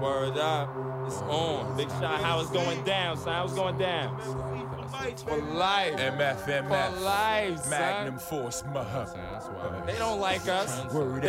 Word up. It's on. Big shot. How it's going down, son. How it's going down. For life. MF. For life, son. Magnum Force, They don't like us. Word They